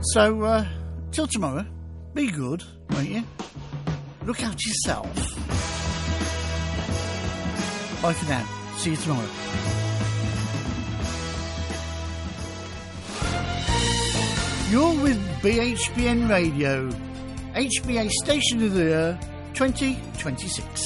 So, till tomorrow, be good, won't you? Look after yourself. Bye for now. See you tomorrow. You're with BHBN Radio, HBA Station of the Year 2026.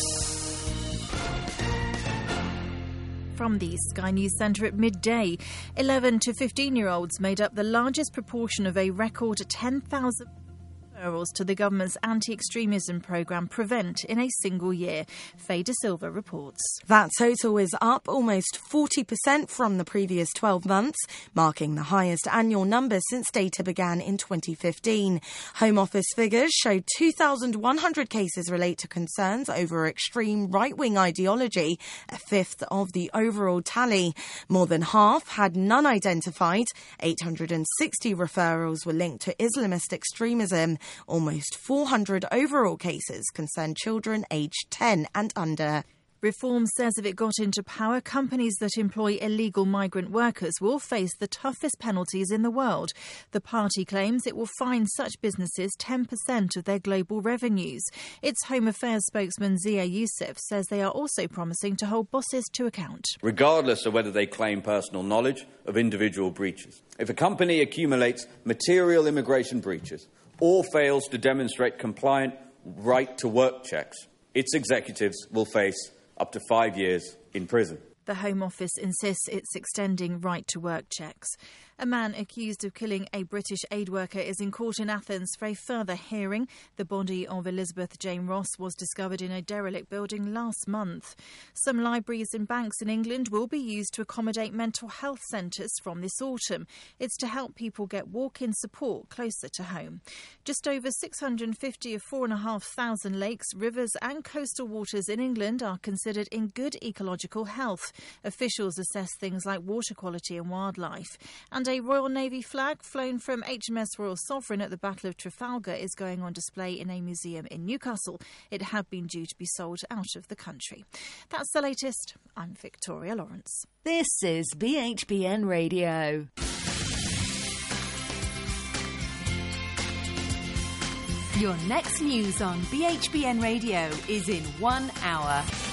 From the Sky News Centre at midday, 11 to 15-year-olds made up the largest proportion of a record 10,000 referrals to the government's anti-extremism programme Prevent in a single year. Faye De Silva reports. That total is up almost 40% from the previous 12 months, marking the highest annual number since data began in 2015. Home Office figures showed 2,100 cases relate to concerns over extreme right-wing ideology, a fifth of the overall tally. More than half had none identified. 860 referrals were linked to Islamist extremism. Almost 400 overall cases concern children aged 10 and under. Reform says if it got into power, companies that employ illegal migrant workers will face the toughest penalties in the world. The party claims it will fine such businesses 10% of their global revenues. Its Home Affairs spokesman Zia Youssef says they are also promising to hold bosses to account. Regardless of whether they claim personal knowledge of individual breaches. If a company accumulates material immigration breaches or fails to demonstrate compliant right-to-work checks, its executives will face up to 5 years in prison. The Home Office insists it's extending right-to-work checks. A man accused of killing a British aid worker is in court in Athens for a further hearing. The body of Elizabeth Jane Ross was discovered in a derelict building last month. Some libraries and banks in England will be used to accommodate mental health centres from this autumn. It's to help people get walk-in support closer to home. Just over 650 of 4,500 lakes, rivers and coastal waters in England are considered in good ecological health. Officials assess things like water quality and wildlife. And a Royal Navy flag flown from HMS Royal Sovereign at the Battle of Trafalgar is going on display in a museum in Newcastle. It had been due to be sold out of the country. That's the latest. I'm Victoria Lawrence. This is BHBN Radio. Your next news on BHBN Radio is in 1 hour.